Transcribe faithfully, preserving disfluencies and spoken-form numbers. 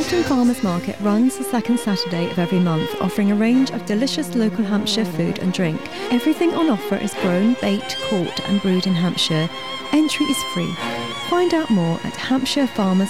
Chiltern Farmers Market runs the second Saturday of every month, offering a range of delicious local Hampshire food and drink. Everything on offer is grown, baked, caught and brewed in Hampshire. Entry is free. Find out more at hampshire farmers